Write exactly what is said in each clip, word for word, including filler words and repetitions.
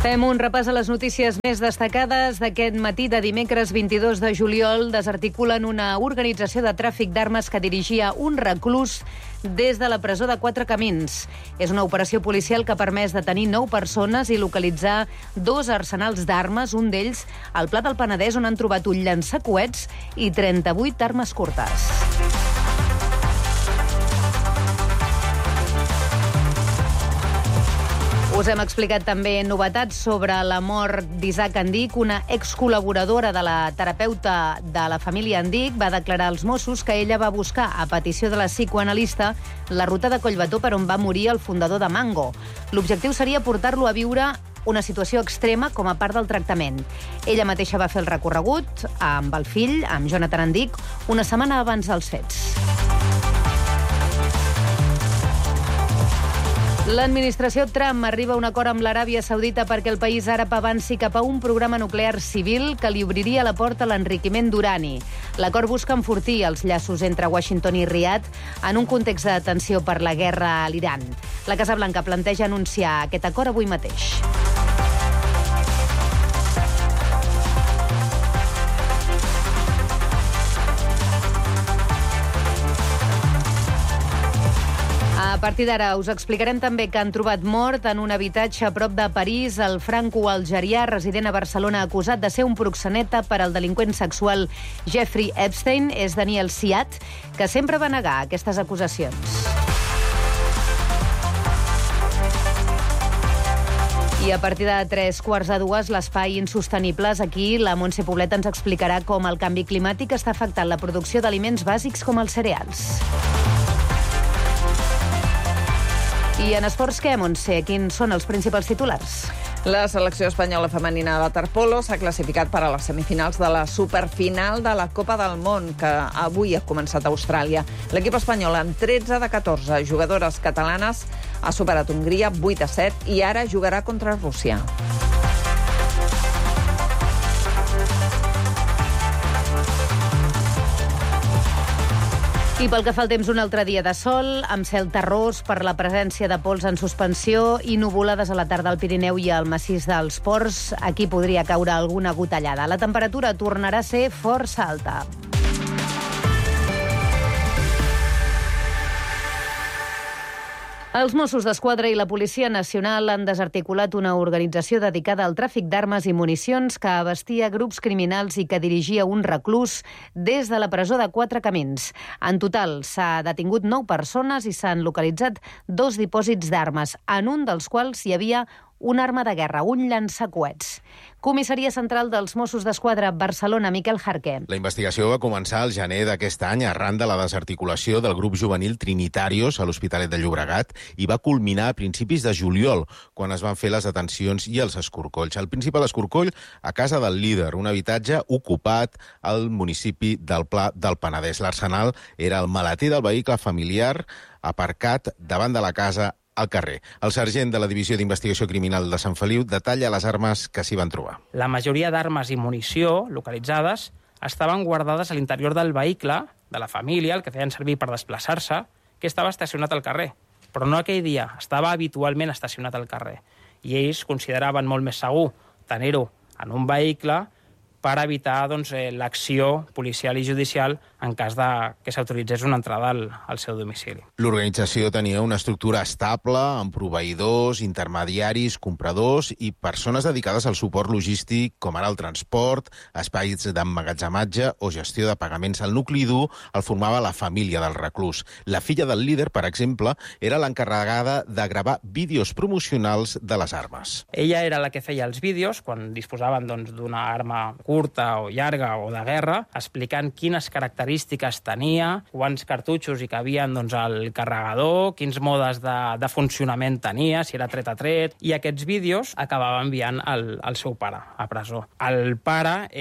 Fem un repàs a les notícies més destacades d'aquest matí de dimecres vint-i-dos de juliol. Desarticulen una organització de tràfic d'armes que dirigia un reclús des de la presó de Quatre Camins. És una operació policial que ha permès detenir nou persones i localitzar dos arsenals d'armes, un d'ells al Pla del Penedès, on han trobat un llançacoets i trenta-vuit armes curtes. Us hem explicat també novetats sobre la mort d'Isaac Andic, una excol·laboradora de la terapeuta de la família Andic. Va declarar als Mossos que ella va buscar, a petició de la psicoanalista, la ruta de Collbató per on va morir el fundador de Mango. L'objectiu seria portar-lo a viure una situació extrema com a part del tractament. Ella mateixa va fer el recorregut amb el fill, amb Jonathan Andic, una setmana abans dels fets. L'administració Trump arriba a un acord amb l'Aràbia Saudita perquè el país àrab avanci cap a un programa nuclear civil que li obriria la porta a l'enriquiment d'urani. L'acord busca enfortir els llaços entre Washington i Riad en un context de tensió per la guerra a l'Iran. La Casa Blanca planteja anunciar aquest acord avui mateix. A partir d'ara us explicarem també que han trobat mort en un habitatge a prop de París el franco-algerià resident a Barcelona acusat de ser un proxeneta per al delinqüent sexual Jeffrey Epstein. És Daniel Siat, que sempre va negar aquestes acusacions. I a partir de tres quarts de dues, l'espai Insostenibles. Aquí la Montse Poblet ens explicarà com el canvi climàtic està afectant la producció d'aliments bàsics com els cereals. I en esports, què, Montse? Quins són els principals titulars? La selecció espanyola femenina de waterpolo s'ha classificat per a les semifinals de la superfinal de la Copa del Món, que avui ha començat a Austràlia. L'equip espanyol, amb tretze de catorze jugadores catalanes, ha superat Hongria vuit a set i ara jugarà contra Rússia. I pel que fa al temps, un altre dia de sol, amb cel terrós per la presència de pols en suspensió i nuvolades a la tarda al Pirineu i al massís dels Ports. Aquí podria caure alguna gotellada. La temperatura tornarà a ser força alta. Els Mossos d'Esquadra i la Policia Nacional han desarticulat una organització dedicada al tràfic d'armes i municions que abastia grups criminals i que dirigia un reclús des de la presó de Quatre Camins. En total, s'ha detingut nou persones i s'han localitzat dos dipòsits d'armes, en un dels quals hi havia una arma de guerra, un llançacoets. Comissaria Central dels Mossos d'Esquadra, Barcelona, Miquel Jarqué. La investigació va començar al gener d'aquest any arran de la desarticulació del grup juvenil Trinitarios a l'Hospitalet de Llobregat i va culminar a principis de juliol, quan es van fer les detencions i els escorcolls. El principal escorcoll a casa del líder, un habitatge ocupat al municipi del Pla del Penedès. L'arsenal era el maleter del vehicle familiar aparcat davant de la casa al carrer. El sergent de la Divisió d'Investigació Criminal de Sant Feliu detalla les armes que s'hi van trobar. La majoria d'armes i munició localitzades estaven guardades a l'interior del vehicle de la família, el que feien servir per desplaçar-se, que estava estacionat al carrer. Però no aquell dia, estava habitualment estacionat al carrer. I ells consideraven molt més segur tenir-ho en un vehicle per evitar doncs, eh, l'acció policial i judicial en cas de que s'autoritzés una entrada al, al seu domicili. L'organització tenia una estructura estable, amb proveïdors, intermediaris, compradors i persones dedicades al suport logístic, com ara el transport, espais d'emmagatzematge o gestió de pagaments. El nucli dur el formava la família del reclús. La filla del líder, per exemple, era l'encarregada de gravar vídeos promocionals de les armes. Ella era la que feia els vídeos quan disposaven doncs, d'una arma curta o llarga o de guerra, explicant quines característiques tenia, quants cartutxos hi cabien doncs, al carregador, quins modes de, de funcionament tenia, si era tret a tret, i aquests vídeos acabava enviant al, al seu pare a presó. El pare és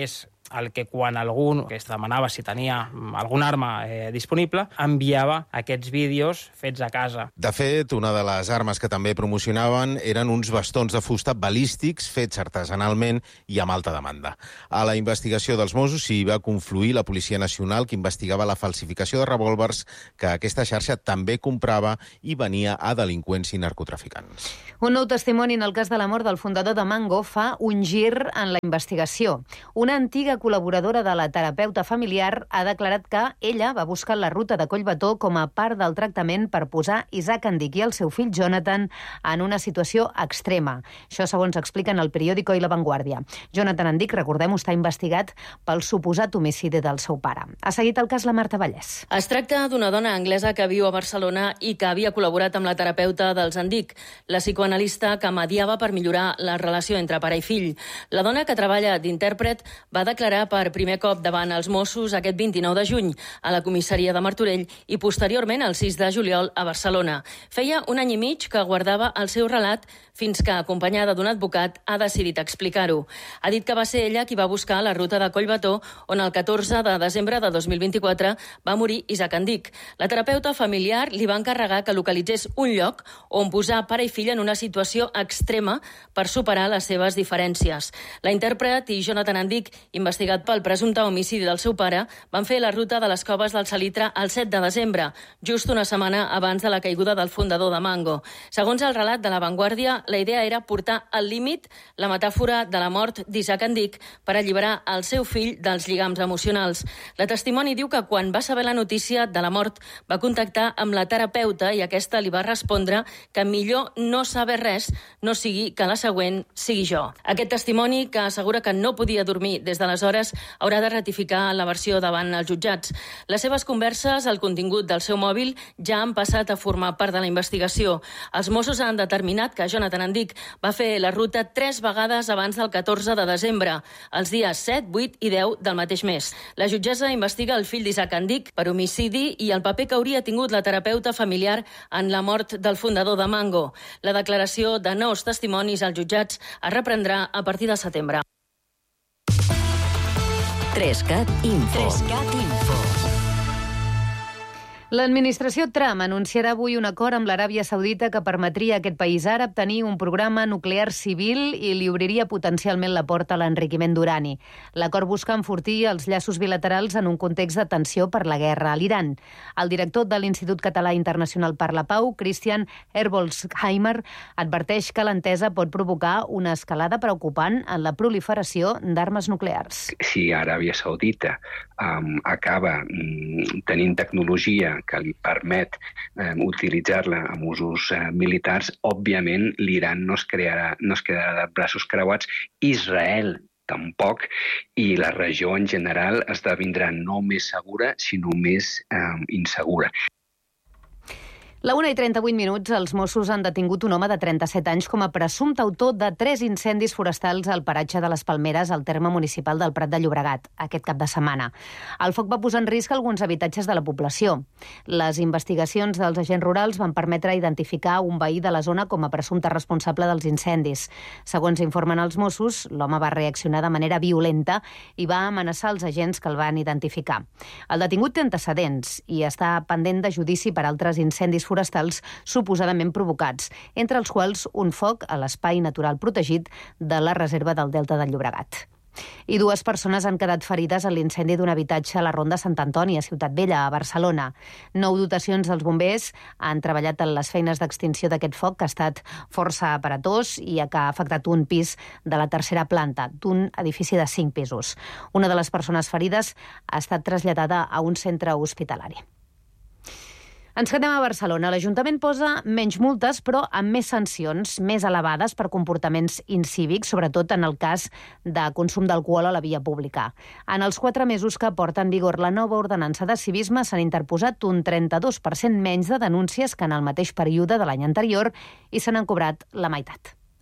el que quan algú que es demanava si tenia alguna arma eh, disponible, enviava aquests vídeos fets a casa. De fet, una de les armes que també promocionaven eren uns bastons de fusta balístics fets artesanalment i amb alta demanda. A la investigació dels Mossos s'hi va confluir la Policia Nacional, que investigava la falsificació de revòlvers que aquesta xarxa també comprava i venia a delinqüents i narcotraficants. Un nou testimoni en el cas de la mort del fundador de Mango fa un gir en la investigació. Una antiga col·laboradora de la terapeuta familiar ha declarat que ella va buscar la ruta de Collbató com a part del tractament per posar Isaac Andic i el seu fill Jonathan en una situació extrema. Això segons expliquen el periòdico i La Vanguardia. Jonathan Andic, recordem-ho, està investigat pel suposat homicidi del seu pare. Ha seguit el cas la Marta Vallès. Es tracta d'una dona anglesa que viu a Barcelona i que havia col·laborat amb la terapeuta dels Andic, la psicoanalista que mediava per millorar la relació entre pare i fill. La dona, que treballa d'intèrpret, va declarar per primer cop davant els Mossos aquest vint-i-nou de juny a la comissaria de Martorell i posteriorment el sis de juliol a Barcelona. Feia un any i mig que guardava el seu relat fins que, acompanyada d'un advocat, ha decidit explicar-ho. Ha dit que va ser ella qui va buscar la ruta de Collbató, on el catorze de desembre de dos mil vint-i-quatre va morir Isaac Andic. La terapeuta familiar li va encarregar que localitzés un lloc on posar pare i fill en una situació extrema per superar les seves diferències. La intèrpret i Jonathan Andic, investigat pel presumpte homicidi del seu pare, van fer la ruta de les coves del Salitre el set de desembre, just una setmana abans de la caiguda del fundador de Mango. Segons el relat de La Vanguardia, la idea era portar al límit la metàfora de la mort d'Isaac Andic per alliberar el seu fill dels lligams emocionals. La testimoni diu que quan va saber la notícia de la mort va contactar amb la terapeuta i aquesta li va respondre que millor no saber res, no sigui que la següent sigui jo. Aquest testimoni, que assegura que no podia dormir des d'aleshores, haurà de ratificar la versió davant els jutjats. Les seves converses, el contingut del seu mòbil, ja han passat a formar part de la investigació. Els Mossos han determinat que Jonathan Andic va fer la ruta tres vegades abans del catorze de desembre, els dies set, vuit i deu del mateix mes. La jutgessa investiga el fill d'Isaac Andic per homicidi i el paper que hauria tingut la terapeuta familiar en la mort del fundador de Mango. La declaració de nous testimonis als jutjats es reprendrà a partir de setembre. Trescat Info. Trescat Info. L'administració Trump anunciarà avui un acord amb l'Aràbia Saudita que permetria a aquest país àrab tenir un programa nuclear civil i li obriria potencialment la porta a l'enriquiment d'urani. L'acord busca enfortir els llaços bilaterals en un context de tensió per la guerra a l'Iran. El director de l'Institut Català Internacional per la Pau, Christian Herbolzheimer, adverteix que l'entesa pot provocar una escalada preocupant en la proliferació d'armes nuclears. Si Aràbia Saudita um, acaba um, tenint tecnologia que li permet eh, utilitzar-la amb usos eh, militars, òbviament l'Iran no es crearà, no es quedarà de braços creuats, Israel tampoc, i la regió en general esdevindrà no més segura, sinó més eh, insegura. La una i trenta-vuit minuts, els Mossos han detingut un home de trenta-set anys com a presumpte autor de tres incendis forestals al paratge de les Palmeres, al terme municipal del Prat de Llobregat, aquest cap de setmana. El foc va posar en risc alguns habitatges de la població. Les investigacions dels agents rurals van permetre identificar un veí de la zona com a presumpte responsable dels incendis. Segons informen els Mossos, l'home va reaccionar de manera violenta i va amenaçar els agents que el van identificar. El detingut té antecedents i està pendent de judici per altres incendis forestals forestals suposadament provocats, entre els quals un foc a l'espai natural protegit de la reserva del Delta del Llobregat. I dues persones han quedat ferides en l'incendi d'un habitatge a la Ronda Sant Antoni, a Ciutat Vella, a Barcelona. Nou dotacions dels bombers han treballat en les feines d'extinció d'aquest foc, que ha estat força aparatós i que ha afectat un pis de la tercera planta, d'un edifici de cinc pisos. Una de les persones ferides ha estat traslladada a un centre hospitalari. Ens quedem a Barcelona. L'Ajuntament posa menys multes, però amb més sancions, més elevades per comportaments incívics, sobretot en el cas de consum d'alcohol a la via pública. En els quatre mesos que porta en vigor la nova ordenança de civisme s'han interposat un trenta-dos per cent menys de denúncies que en el mateix període de l'any anterior i se n'han cobrat la meitat.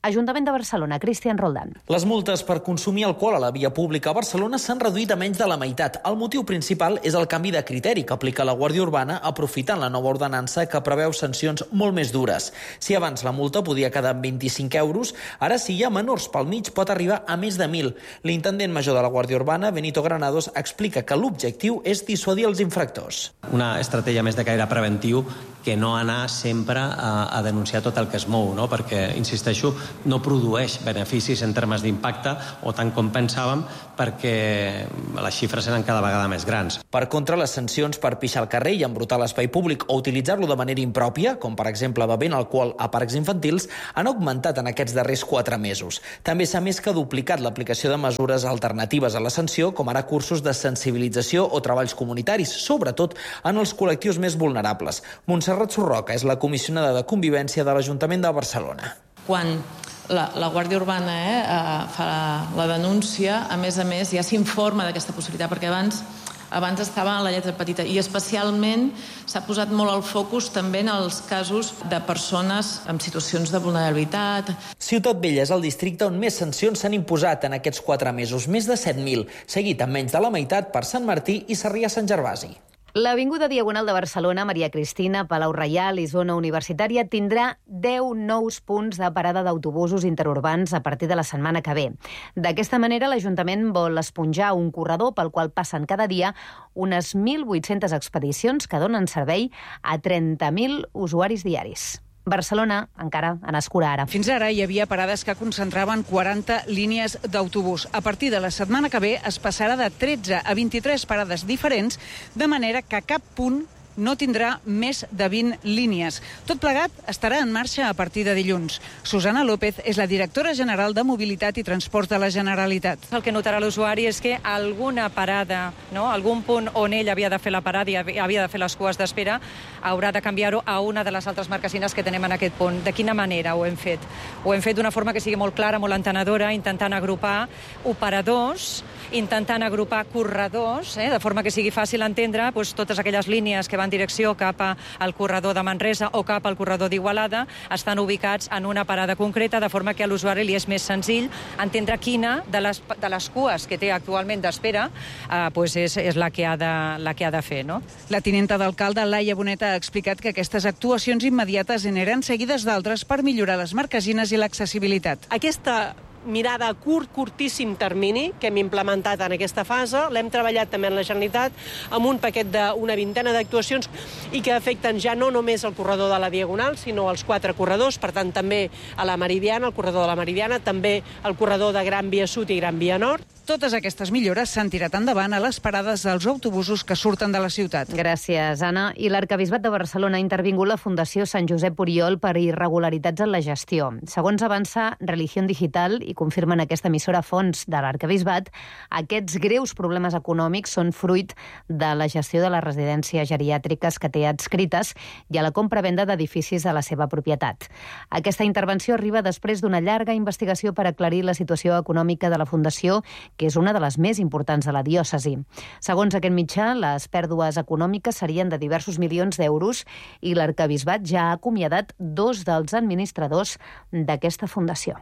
Ajuntament de Barcelona, Cristian Roldán. Les multes per consumir alcohol a la via pública a Barcelona s'han reduït a menys de la meitat. El motiu principal és el canvi de criteri que aplica la Guàrdia Urbana aprofitant la nova ordenança que preveu sancions molt més dures. Si abans la multa podia quedar en vint-i-cinc euros, ara si hi ha menors pel mig pot arribar a més de mil. L'intendent major de la Guàrdia Urbana, Benito Granados, explica que l'objectiu és dissuadir els infractors. Una estratègia més de caire preventiu que no anar sempre a, a denunciar tot el que es mou, no? Perquè, insisteixo, no produeix beneficis en termes d'impacte o tant com pensàvem, perquè les xifres eren cada vegada més grans. Per contra, les sancions per pixar al carrer i embrutar l'espai públic o utilitzar-lo de manera impròpia, com per exemple bevent alcohol a parcs infantils, han augmentat en aquests darrers quatre mesos. També s'ha més que duplicat l'aplicació de mesures alternatives a la sanció, com ara cursos de sensibilització o treballs comunitaris, sobretot en els col·lectius més vulnerables. Montserrat Surroca és la comissionada de Convivència de l'Ajuntament de Barcelona. Quan la, la Guàrdia Urbana eh, fa la, la denúncia, a més a més ja s'informa d'aquesta possibilitat, perquè abans abans estava en la lletra petita i especialment s'ha posat molt el focus també en els casos de persones en situacions de vulnerabilitat. Ciutat Vella és el districte on més sancions s'han imposat en aquests quatre mesos, més de set mil, seguit amb menys de la meitat per Sant Martí i Sarrià-Sant Gervasi. L'Avinguda Diagonal de Barcelona, Maria Cristina, Palau Reial i Zona Universitària tindrà deu nous punts de parada d'autobusos interurbans a partir de la setmana que ve. D'aquesta manera, l'Ajuntament vol esponjar un corredor pel qual passen cada dia unes mil vuit-centes expedicions que donen servei a trenta mil usuaris diaris. Barcelona encara en escura ara. Fins ara hi havia parades que concentraven quaranta línies d'autobús. A partir de la setmana que ve es passarà de tretze a vint-i-tres parades diferents, de manera que cap punt no tindrà més de vint línies. Tot plegat estarà en marxa a partir de dilluns. Susana López és la directora general de Mobilitat i Transports de la Generalitat. El que notarà l'usuari és que alguna parada, no? algun punt on ell havia de fer la parada i havia de fer les cues d'espera, haurà de canviar-ho a una de les altres marquesines que tenem en aquest punt. De quina manera ho hem fet? Ho hem fet d'una forma que sigui molt clara, molt entenedora, intentant agrupar operadors, intentant agrupar corredors, eh, de forma que sigui fàcil entendre doncs, totes aquelles línies que van en direcció cap al corredor de Manresa o cap al corredor d'Igualada estan ubicats en una parada concreta, de forma que a l'usuari li és més senzill entendre quina de les, de les cues que té actualment d'espera eh, doncs és, és la que ha de, la que ha de fer. No? La tinenta d'alcalde, Laia Boneta, ha explicat que aquestes actuacions immediates aniran seguides d'altres per millorar les marquesines i l'accessibilitat. Aquesta mirada a curt, curtíssim termini que hem implementat en aquesta fase. L'hem treballat també en la Generalitat amb un paquet d'una vintena d'actuacions i que afecten ja no només el corredor de la Diagonal, sinó els quatre corredors, per tant també a la Meridiana, el corredor de la Meridiana, també el corredor de Gran Via Sud i Gran Via Nord. Totes aquestes millores s'han tirat endavant a les parades dels autobusos que surten de la ciutat. Gràcies, Anna. I l'Arquebisbat de Barcelona ha intervingut la Fundació Sant Josep Oriol per irregularitats en la gestió. Segons avança Religión Digital i confirmen aquesta emissora fonts de l'Arquebisbat, aquests greus problemes econòmics són fruit de la gestió de les residències geriàtriques que té adscrites i a la compra-venda d'edificis de la seva propietat. Aquesta intervenció arriba després d'una llarga investigació per aclarir la situació econòmica de la Fundació, que és una de les més importants de la diòcesi. Segons aquest mitjà, les pèrdues econòmiques serien de diversos milions d'euros i l'Arquebisbat ja ha acomiadat dos dels administradors d'aquesta fundació.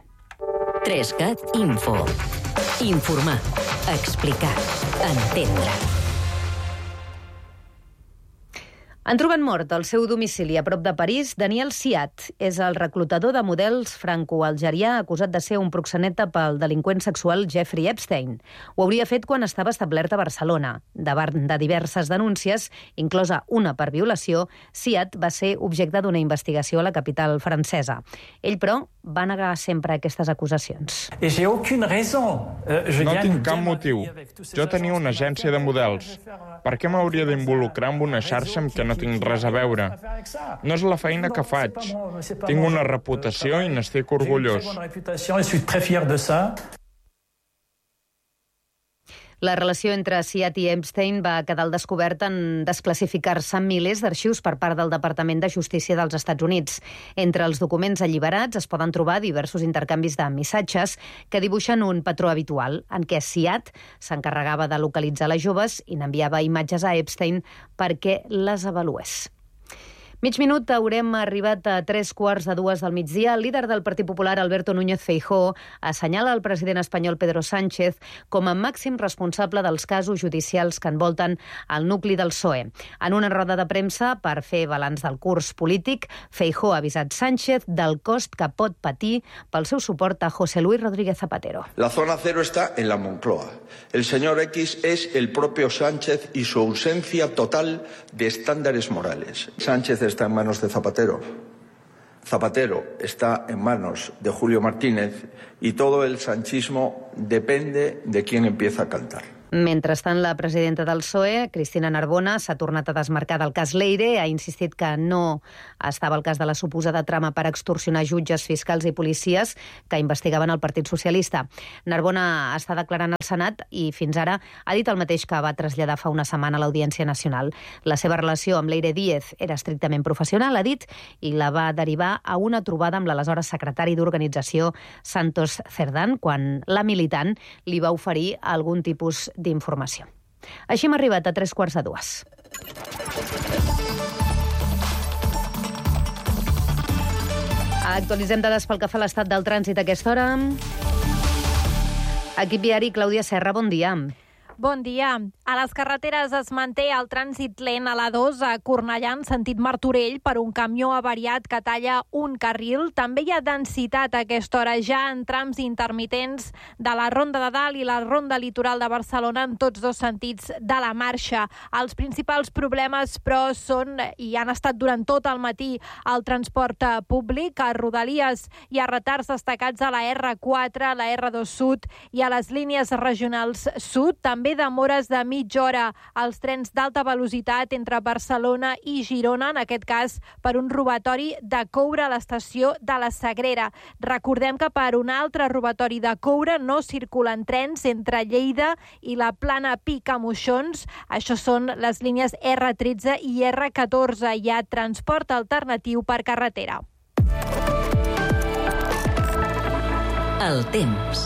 tres cat Info. Informar, explicar, entendre. Han trobat mort al seu domicili a prop de París Daniel Siat. És el reclutador de models franco-algerià acusat de ser un proxeneta pel delinqüent sexual Jeffrey Epstein. Ho hauria fet quan estava establert a Barcelona. Davant de diverses denúncies, inclosa una per violació, Siat va ser objecte d'una investigació a la capital francesa. Ell, però, va negar sempre aquestes acusacions. No tinc cap motiu. Jo tenia una agència de models. Per què m'hauria d'involucrar en una xarxa amb què no tinc res a veure? No és la feina que faig. Tinc una reputació i n'estic orgullós. La relació entre Siat i Epstein va quedar al descobert en desclassificar-se milers d'arxius per part del Departament de Justícia dels Estats Units. Entre els documents alliberats es poden trobar diversos intercanvis de missatges que dibuixen un patró habitual, en què Siat s'encarregava de localitzar les joves i n'enviava imatges a Epstein perquè les avalués. Mig minut, haurem arribat a tres quarts de dues del migdia. El líder del Partit Popular, Alberto Núñez Feijóo, assenyala el president espanyol Pedro Sánchez com a màxim responsable dels casos judicials que envolten el nucli del P S O E. En una roda de premsa per fer balanç del curs polític, Feijóo ha avisat Sánchez del cost que pot patir pel seu suport a José Luis Rodríguez Zapatero. La zona cero está en la Moncloa. El señor X es el propio Sánchez y su ausencia total de estándares morales. Sánchez está en manos de Zapatero. Zapatero está en manos de Julio Martínez y todo el sanchismo depende de quién empieza a cantar. Mentrestant, la presidenta del P S O E, Cristina Narbona, s'ha tornat a desmarcar del cas Leire, ha insistit que no estava el cas de la suposada trama per extorsionar jutges, fiscals i policies que investigaven el Partit Socialista. Narbona està declarant al Senat i fins ara ha dit el mateix que va traslladar fa una setmana a l'Audiència Nacional. La seva relació amb Leire Díez era estrictament professional, ha dit, i la va derivar a una trobada amb l'aleshores secretari d'organització Santos Cerdán, quan la militant li va oferir algun tipus d'informació. Així hem arribat a tres quarts de dues. Actualitzem dades pel que fa a l'estat del trànsit a aquesta hora. Equip viari, Clàudia Serra, bon dia. Bon dia. A les carreteres es manté el trànsit lent a la dos a Cornellà en sentit Martorell per un camió avariat que talla un carril. També hi ha densitat a aquesta hora ja en trams intermitents de la Ronda de Dalt i la Ronda Litoral de Barcelona en tots dos sentits de la marxa. Els principals problemes, però, són i han estat durant tot el matí el transport públic. A Rodalies hi ha retards destacats a la erre quatre, a la erre dos Sud i a les línies regionals sud. També demores de mitja hora als trens d'alta velocitat entre Barcelona i Girona, en aquest cas per un robatori de coure a l'estació de la Sagrera. Recordem que per un altre robatori de coure no circulen trens entre Lleida i la Plana Pica-Moixons. Això són les línies erre tretze i erre catorze. Hi ha transport alternatiu per carretera. El temps.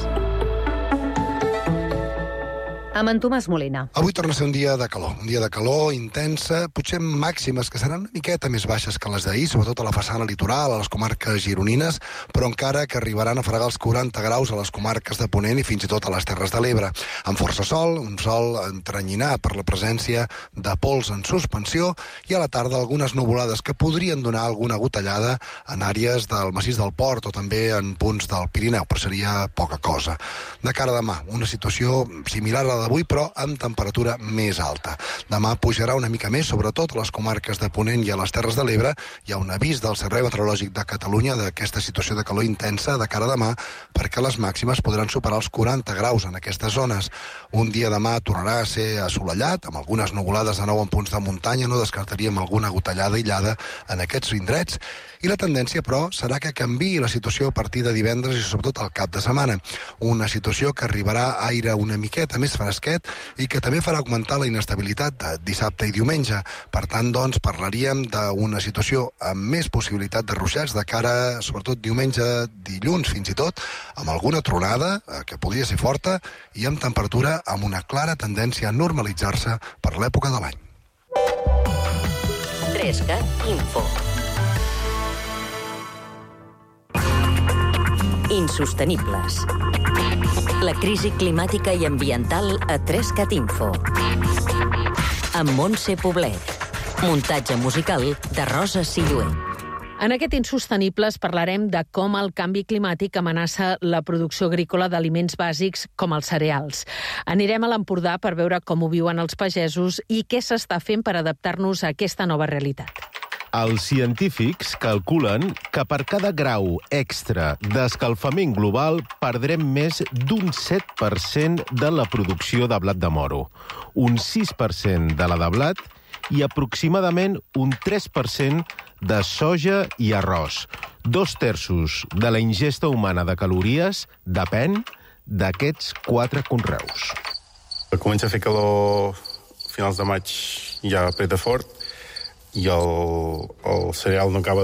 Amb en Tomàs Molina. Avui torna a ser un dia de calor, un dia de calor intensa, potser màximes que seran una miqueta més baixes que les d'ahir, sobretot a la façana litoral, a les comarques gironines, però encara que arribaran a fregar els quaranta graus a les comarques de Ponent i fins i tot a les Terres de l'Ebre. Amb força sol, un sol entrenyinat per la presència de pols en suspensió i a la tarda algunes nuvolades que podrien donar alguna gotellada en àrees del massís del Port o també en punts del Pirineu, però seria poca cosa. De cara a demà, una situació similar a la d'avui, però amb temperatura més alta. Demà pujarà una mica més, sobretot a les comarques de Ponent i a les Terres de l'Ebre. Hi ha un avís del Servei Meteorològic de Catalunya d'aquesta situació de calor intensa de cara a demà, perquè les màximes podran superar els quaranta graus en aquestes zones. Un dia demà tornarà a ser assolellat, amb algunes nuvolades de nou en punts de muntanya, no descartaríem alguna gotellada aïllada en aquests indrets, i la tendència, però, serà que canviï la situació a partir de divendres i sobretot al cap de setmana. Una situació que arribarà a aire una miqueta més fresquet i que també farà augmentar la inestabilitat de dissabte i diumenge. Per tant, doncs, parlaríem d'una situació amb més possibilitat de ruixats de cara, sobretot diumenge, dilluns fins i tot, amb alguna tronada, que podria ser forta, i amb temperatura amb una clara tendència a normalitzar-se per l'època de l'any. trescat Info. Insostenibles. La crisi climàtica i ambiental a trescat Info. Amb Montse Poblet. Muntatge musical de Rosa Silluet. En aquest Insostenibles parlarem de com el canvi climàtic amenaça la producció agrícola d'aliments bàsics com els cereals. Anirem a l'Empordà per veure com ho viuen els pagesos i què s'està fent per adaptar-nos a aquesta nova realitat. Els científics calculen que per cada grau extra d'escalfament global perdrem més d'un set per cent de la producció de blat de moro, un sis per cent de la de blat i aproximadament un tres per cent de soja i arròs. Dos terços de la ingesta humana de calories depèn d'aquests quatre conreus. Comença a fer calor a finals de maig ja preta fort i el, el cereal no acaba